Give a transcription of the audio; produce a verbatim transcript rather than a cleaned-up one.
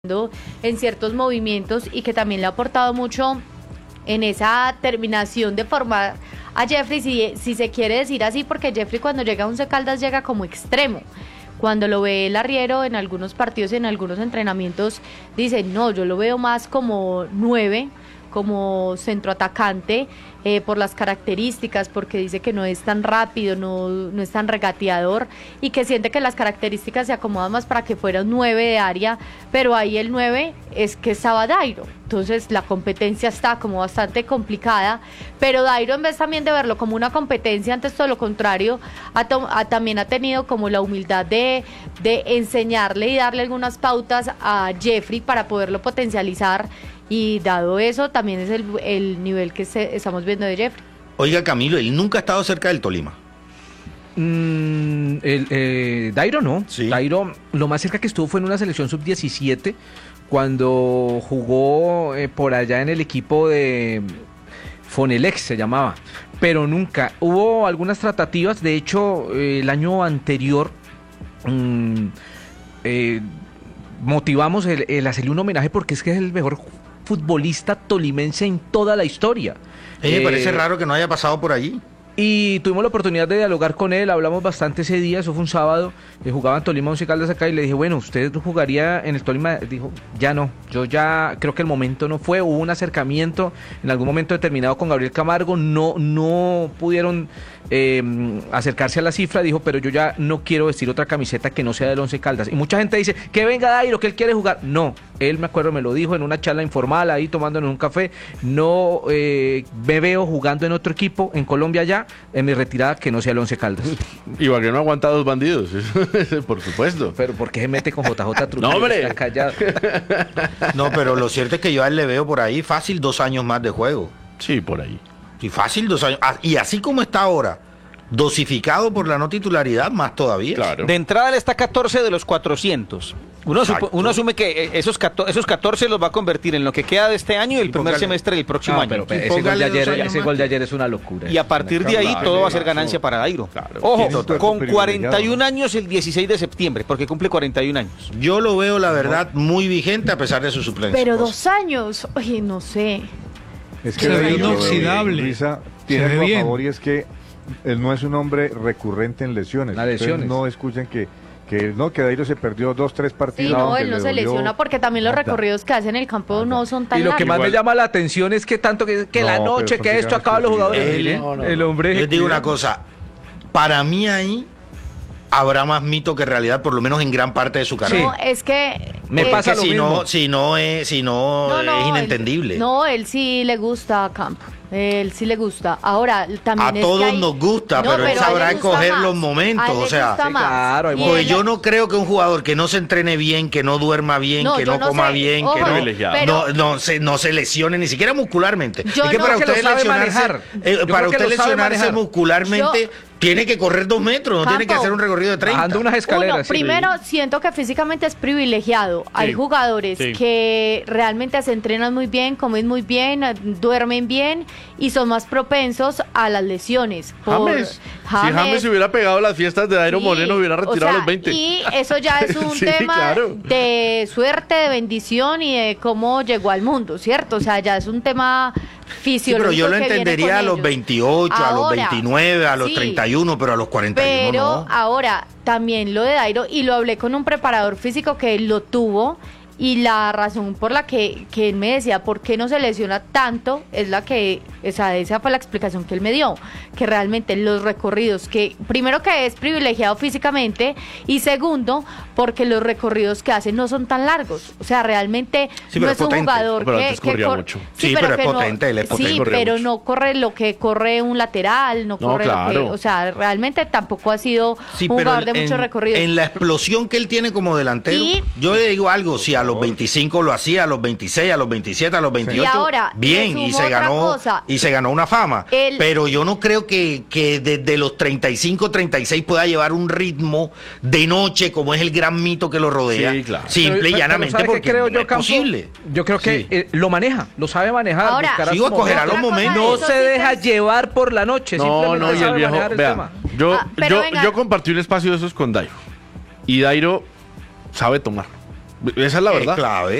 en ciertos movimientos y que también le ha aportado mucho en esa terminación de formar a Jeffrey, si, si se quiere decir así, porque Jeffrey cuando llega a Once Caldas llega como extremo. Cuando lo ve el arriero en algunos partidos, en algunos entrenamientos, dice, no, yo lo veo más como nueve, como centroatacante, eh, por las características, porque dice que no es tan rápido, no, no es tan regateador, y que siente que las características se acomodan más para que fuera un nueve de área, pero ahí el nueve es que estaba Dairo, entonces la competencia está como bastante complicada, pero Dairo, en vez también de verlo como una competencia, antes todo lo contrario, ha to- ha, también ha tenido como la humildad de, de enseñarle y darle algunas pautas a Jeffrey para poderlo potencializar. Y dado eso, también es el, el nivel que se, estamos viendo de Jeffrey. Oiga, Camilo, él nunca ha estado cerca del Tolima. Mm, el, eh, Dairo no. Sí. Dairo, lo más cerca que estuvo fue en una selección sub diecisiete, cuando jugó eh, por allá en el equipo de Fonelex, se llamaba. Pero nunca. Hubo algunas tratativas, de hecho, eh, el año anterior... Mm, eh, motivamos el, el hacerle un homenaje porque es que es el mejor futbolista tolimense en toda la historia. Eh, me Eh, parece raro que no haya pasado por allí. Y tuvimos la oportunidad de dialogar con él, hablamos bastante ese día, eso fue un sábado, eh, jugaba en Tolima Once Caldas acá y le dije, bueno, ¿usted jugaría en el Tolima? Dijo, ya no, yo ya creo que el momento no fue, hubo un acercamiento en algún momento determinado con Gabriel Camargo, no, no pudieron eh, acercarse a la cifra, dijo, pero yo ya no quiero vestir otra camiseta que no sea del Once Caldas. Y mucha gente dice, que venga Dairo, que él quiere jugar. No, él me acuerdo, me lo dijo en una charla informal, ahí tomándonos un café, no eh, me veo jugando en otro equipo en Colombia ya, en mi retirada, que no sea el Once Caldas. Igual que no aguanta dos bandidos, por supuesto. Pero ¿por qué se mete con J J Trujillo? No, hombre. Está callado. No, pero lo cierto es que yo a él le veo por ahí fácil dos años más de juego. Sí, por ahí. Y fácil dos años. Ah, y así como está ahora, dosificado por la no titularidad, más todavía. Claro. De entrada él está catorce de los cuatrocientos. Uno, supo- uno asume que eh, esos, cato- esos catorce los va a convertir en lo que queda de este año y el Y primer póngale- semestre del próximo No, año. pero, pero Y ese, gol de, póngale dos ayer, años ese más. gol de ayer es una locura. Y a partir de ahí Claro, todo va a ser claro. ganancia para Dairo. Claro. Ojo, Total. con Privilegiado, cuarenta y un ¿no? años el dieciséis de septiembre, porque cumple cuarenta y un años. Yo lo veo, la verdad, muy vigente a pesar de su suplencia. Pero dos años, oye, no sé. Es Se ve Dairo, inoxidable. Luisa, Se tiene ve algo a bien. favor y es que él no es un hombre recurrente en lesiones. Las Ustedes lesiones. no escuchen que, que no, que Dairo se perdió dos, tres Sí, partidos. no, que él no le se dolió. lesiona porque también los Nada. recorridos que hace en el campo no son tan Y lo que más largos. me llama la atención es que tanto que, que No, la pero noche, son que esto, gigantes acaba los jugadores. Él- Mire, no, no, el hombre. Les digo una cosa, para mí ahí habrá más mito que realidad, por lo menos en gran parte de su carrera. No, es que... Me eh, pasa Que lo si mismo. no, si no es, si no, no, no, es él- inentendible. no, él sí le gusta a Campo. Él sí le gusta. Ahora, también A es todos que hay- nos gusta, No, pero él a él sabrá le gusta escoger más. los momentos, A él le o sea, gusta sí, más. claro, hay Y momentos. Pues él- yo no creo que un jugador que no se entrene bien, que no duerma bien, No, que yo no no coma sé. bien, Ojo, que no, Privilegiado. no, pero- no se, no se lesione ni siquiera muscularmente. Yo es que no- para que lo usted sabe lesionarse, manejar. eh, Yo para creo que usted lo sabe lesionarse manejar. muscularmente, Yo- tiene que correr dos metros, no tiene que Campo. hacer un recorrido de treinta. Bajando unas escaleras. Uno, sí. primero, siento que físicamente es privilegiado. Hay jugadores sí. que realmente se entrenan muy bien, comen muy bien, eh, duermen bien y son más propensos a las lesiones. Por- James. Si James se hubiera pegado las fiestas de Dairo Sí, Moreno, hubiera retirado o sea, a los veinte. Y eso ya es un Sí, tema claro. de suerte, de bendición y de cómo llegó al mundo, ¿cierto? O sea, ya es un tema Sí, fisiológico. pero yo lo que viene entendería con a los ellos. veintiocho, a los Ahora, veintinueve, a los sí, treinta y uno, pero a los cuarenta y uno Pero no. ahora, también lo de Dairo, y lo hablé con un preparador físico que él lo tuvo, y la razón por la que, que él me decía por qué no se lesiona tanto es la que, o sea, esa fue la explicación que él me dio, que realmente los recorridos, que primero que es privilegiado físicamente, y segundo, porque los recorridos que hace no son tan largos, o sea, realmente Sí, no pero es un potente. jugador Pero que, antes que corría cor- mucho. Sí, pero es que no- potente, él es potente. Sí, Corría pero mucho. no corre lo que corre un lateral, no No, corre lo claro. que, o sea, realmente tampoco ha sido Sí, un pero jugador de en, muchos recorridos. en la explosión que él tiene como delantero, Y- yo le digo algo, si a los veinticinco lo hacía, a los veintiséis, a los veintisiete, a los veintiocho, Y ahora, bien, le y sumo se otra ganó cosa. y se ganó una fama. El- pero yo no creo que, que desde los treinta y cinco, treinta y seis pueda llevar un ritmo de noche como es el gran mito que lo rodea. Sí, claro. Simple Pero- y pero llanamente ¿sabe qué porque creo no yo, es Campo? posible. Yo creo que Sí. eh, lo maneja, lo sabe manejar. Ahora, buscará Sigo su a cogerá momento. los Otra cosa, momentos. No eso se sí deja que- llevar por la noche, No, simplemente no, y el sabe viejo, manejar el vea, tema. yo, Ah, pero yo, venga. yo compartí un espacio de esos con Dairo, y Dairo sabe tomar. Esa es la Es verdad. clave.